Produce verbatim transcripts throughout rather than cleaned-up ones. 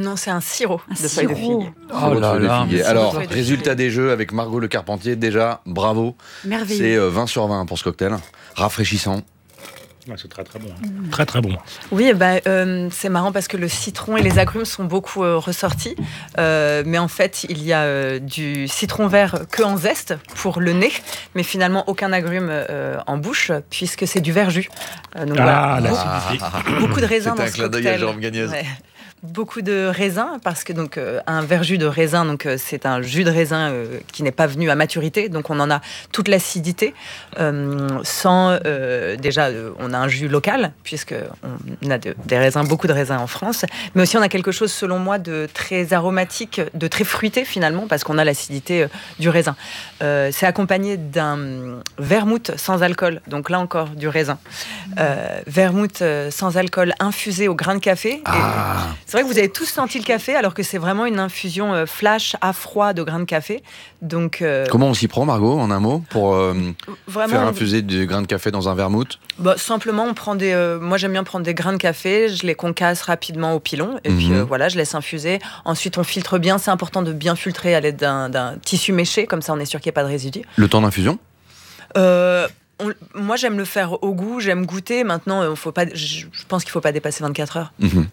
Non, c'est un sirop un de feuilles de sirop. figue. Oh là là. de Alors, feuilles de résultat figue. des jeux avec Margot Le Carpentier, déjà, bravo. Merveilleux. C'est euh, vingt sur vingt pour ce cocktail. Rafraîchissant. Ouais, c'est très très bon. Très très bon. Oui, bah, euh, c'est marrant parce que le citron et les agrumes sont beaucoup euh, ressortis. Euh, mais en fait, il y a euh, du citron vert que en zeste pour le nez, mais finalement aucun agrume euh, en bouche puisque c'est du verjus. Euh, donc Ah, voilà, l'acidité. beaucoup de raisins C'était dans un ce clin d'œil à cocktail. Jérôme Gagnaise. Ouais. Beaucoup de raisins parce que donc euh, un verjus de raisin, donc euh, c'est un jus de raisin euh, qui n'est pas venu à maturité, donc on en a toute l'acidité. Euh, sans euh, déjà, euh, on a un jus local puisque on a de, des raisins, beaucoup de raisins en France, mais aussi on a quelque chose selon moi de très aromatique, de très fruité finalement parce qu'on a l'acidité euh, du raisin. Euh, c'est accompagné d'un vermouth sans alcool, donc là encore du raisin. Euh, vermouth euh, sans alcool infusé au grain de café. Et Ah. c'est vrai que vous avez tous senti le café, alors que c'est vraiment une infusion euh, flash à froid de grains de café. Donc, euh, Comment on s'y prend, Margot, en un mot, pour euh, vraiment, faire infuser du grain de café dans un vermouth? bah, simplement, on prend des. euh, moi, j'aime bien prendre des grains de café, je les concasse rapidement au pilon, et puis Mhm. euh, voilà, je laisse infuser. Ensuite, on filtre bien. C'est important de bien filtrer à l'aide d'un, d'un tissu méché, comme ça, on est sûr qu'il n'y a pas de résidus. Le temps d'infusion? Euh, on- moi, j'aime le faire au goût, j'aime goûter. Maintenant, euh, faut pas. Je, je pense qu'il ne faut pas dépasser vingt-quatre heures. Mhm.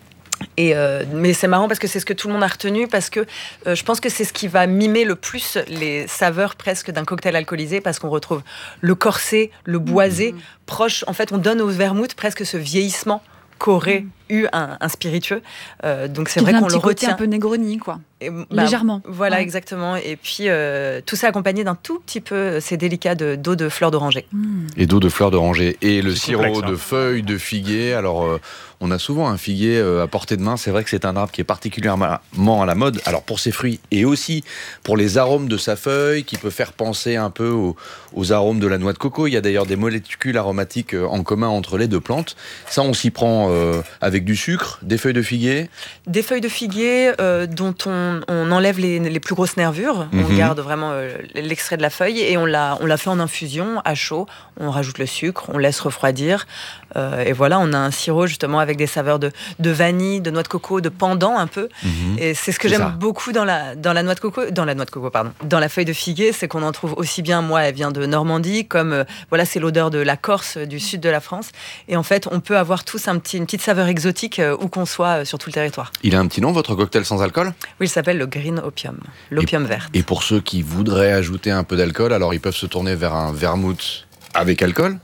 Et euh, mais c'est marrant parce que c'est ce que tout le monde a retenu parce que euh, je pense que c'est ce qui va mimer le plus les saveurs presque d'un cocktail alcoolisé parce qu'on retrouve le corsé, le boisé Mmh. proche. En fait, on donne au vermouth presque ce vieillissement qu'aurait Mmh. eu un, un spiritueux. Euh, donc c'est Qui vrai donne qu'on un le petit côté retient. un peu Negroni, quoi. Et, bah, Légèrement. Voilà, Ouais. exactement. Et puis euh, tout ça accompagné d'un tout petit peu, c'est délicat, de, d'eau de fleurs d'oranger. Mmh. Et d'eau de fleurs d'oranger. Et le C'est sirop complexe, hein. de feuilles de figuier. Alors, euh, on a souvent un figuier euh, à portée de main. C'est vrai que c'est un arbre qui est particulièrement à la mode. Alors, pour ses fruits et aussi pour les arômes de sa feuille, qui peut faire penser un peu aux, aux arômes de la noix de coco. Il y a d'ailleurs des molécules aromatiques euh, en commun entre les deux plantes. Ça, on s'y prend euh, avec du sucre, des feuilles de figuier. Des feuilles de figuier euh, dont on, on enlève les, les plus grosses nervures. On Mhm. garde vraiment euh, l'extrait de la feuille et on la, on la fait en infusion à chaud. On rajoute le sucre, on laisse refroidir. Euh, et voilà, on a un sirop justement avec des saveurs de, de vanille, de noix de coco, de pendant un peu. Mhm. Et c'est ce que C'est j'aime ça. beaucoup dans la, dans la noix de coco, dans la noix de coco, pardon, dans la feuille de figuier, c'est qu'on en trouve aussi bien, moi, elle vient de Normandie, comme, euh, voilà, c'est l'odeur de la Corse, du sud de la France. Et en fait, on peut avoir tous un petit, une petite saveur exotique euh, où qu'on soit euh, sur tout le territoire. Il a un petit nom, votre cocktail sans alcool? Oui, il s'appelle le Green Opium, l'opium vert. Et pour ceux qui voudraient ajouter un peu d'alcool, alors ils peuvent se tourner vers un vermouth avec alcool?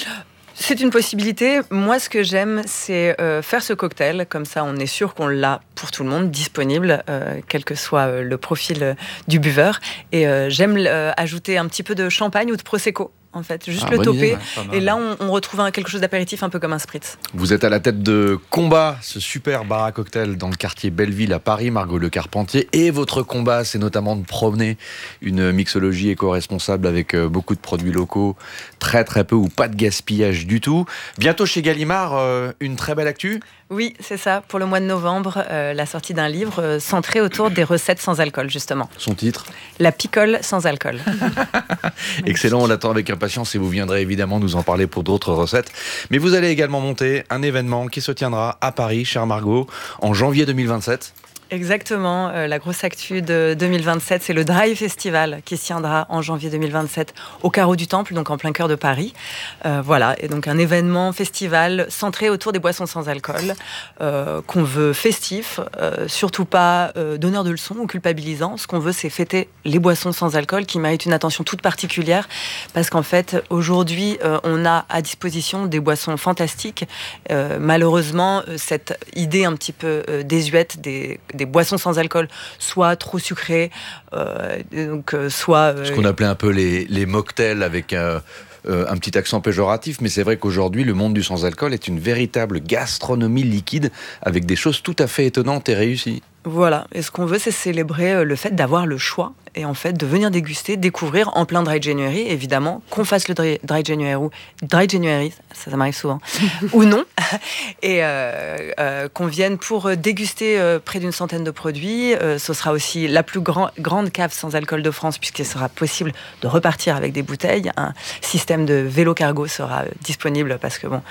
C'est une possibilité. Moi, ce que j'aime, c'est euh, faire ce cocktail. Comme ça, on est sûr qu'on l'a pour tout le monde, disponible, euh, quel que soit euh, le profil euh, du buveur. Et euh, j'aime euh, ajouter un petit peu de champagne ou de prosecco, en fait. Juste Ah, le bonne toper. idée, ouais, pas mal. Et là, on, on retrouve un- quelque chose d'apéritif, un peu comme un spritz. Vous êtes à la tête de Combat, ce super bar à cocktail dans le quartier Belleville à Paris, Margot Le Carpentier. Et votre combat, c'est notamment de promener une mixologie éco-responsable avec euh, beaucoup de produits locaux, très très peu ou pas de gaspillage du tout. Bientôt chez Gallimard, euh, une très belle actu. Oui, c'est ça. Pour le mois de novembre, euh, la sortie d'un livre euh, centré autour des recettes sans alcool, justement. Son titre. La picole sans alcool. Excellent, on l'attend avec impatience et vous viendrez évidemment nous en parler pour d'autres recettes. Mais vous allez également monter un événement qui se tiendra à Paris, chère Margot, en janvier deux mille vingt-sept. Exactement. Euh, la grosse actu de deux mille vingt-sept, c'est le Drive Festival qui se tiendra en janvier deux mille vingt-sept au Carreau du Temple, donc en plein cœur de Paris. Euh, voilà, et donc un événement festival centré autour des boissons sans alcool, euh, qu'on veut festif, euh, surtout pas euh, donneur de leçons ou culpabilisant. Ce qu'on veut, c'est fêter les boissons sans alcool qui méritent une attention toute particulière, parce qu'en fait, aujourd'hui, euh, on a à disposition des boissons fantastiques. Euh, malheureusement, euh, cette idée un petit peu euh, désuète des des boissons sans alcool, soit trop sucrées, euh, donc euh, soit... euh, Ce qu'on appelait un peu les, les mocktails avec euh, euh, un petit accent péjoratif, mais c'est vrai qu'aujourd'hui, le monde du sans-alcool est une véritable gastronomie liquide avec des choses tout à fait étonnantes et réussies. Voilà, et ce qu'on veut, c'est célébrer euh, le fait d'avoir le choix et en fait de venir déguster, découvrir en plein dry January, évidemment, qu'on fasse le dry, dry January ou dry January, ça, ça m'arrive souvent, ou non, et euh, euh, qu'on vienne pour déguster euh, près d'une centaine de produits. Euh, ce sera aussi la plus grand, grande cave sans alcool de France, puisqu'il sera possible de repartir avec des bouteilles. Un système de vélo cargo sera euh, disponible parce que bon,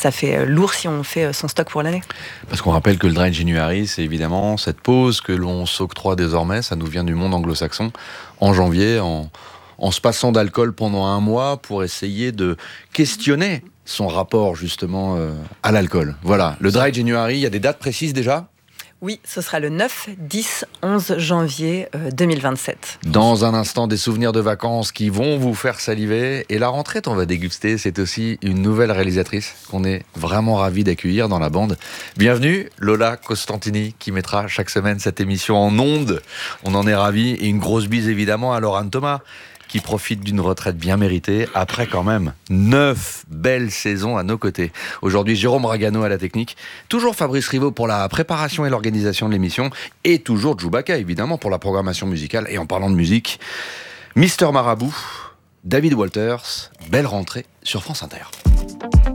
ça fait lourd si on fait son stock pour l'année. Parce qu'on rappelle que le Dry January, c'est évidemment cette pause que l'on s'octroie désormais, ça nous vient du monde anglo-saxon, en janvier, en, en se passant d'alcool pendant un mois pour essayer de questionner son rapport justement euh, à l'alcool. Voilà, le Dry January, il y a des dates précises déjà ? Oui, ce sera le neuf, dix, onze janvier deux mille vingt-sept. Dans un instant, des souvenirs de vacances qui vont vous faire saliver. Et la rentrée, on va déguster, c'est aussi une nouvelle réalisatrice qu'on est vraiment ravis d'accueillir dans la bande. Bienvenue, Lola Costantini, qui mettra chaque semaine cette émission en ondes. On en est ravis. Et une grosse bise évidemment à Laurent Thomas, qui profite d'une retraite bien méritée, après quand même neuf belles saisons à nos côtés. Aujourd'hui, Jérôme Ragano à la technique, toujours Fabrice Rivaud pour la préparation et l'organisation de l'émission, et toujours Djoubaka, évidemment, pour la programmation musicale. Et en parlant de musique, Mister Marabout, David Walters, belle rentrée sur France Inter.